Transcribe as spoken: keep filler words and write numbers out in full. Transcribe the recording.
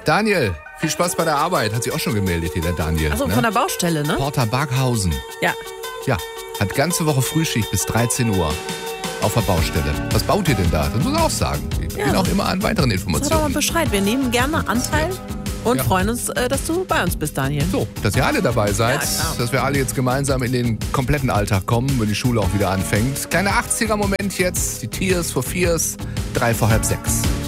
Daniel, viel Spaß bei der Arbeit. Hat sich auch schon gemeldet hier, der Daniel. Achso, ne? Von der Baustelle, ne? Porta Barkhausen. Ja. Ja, hat ganze Woche Frühschicht bis dreizehn Uhr auf der Baustelle. Was baut ihr denn da? Das muss ich auch sagen. Wir Ja, gehen auch immer an weiteren Sag doch mal Informationen. Bescheid. Wir nehmen gerne Anteil und Ja. freuen uns, äh, dass du bei uns bist, Daniel. So, dass ihr alle dabei seid, Ja, klar. dass wir alle jetzt gemeinsam in den kompletten Alltag kommen, wenn die Schule auch wieder anfängt. Kleiner achtziger-Moment jetzt, die Tears for Fears, drei vor halb sechs.